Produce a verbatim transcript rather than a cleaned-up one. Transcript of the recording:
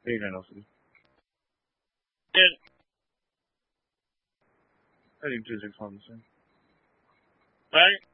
eighty-nine oh three. And Heading two six one. right?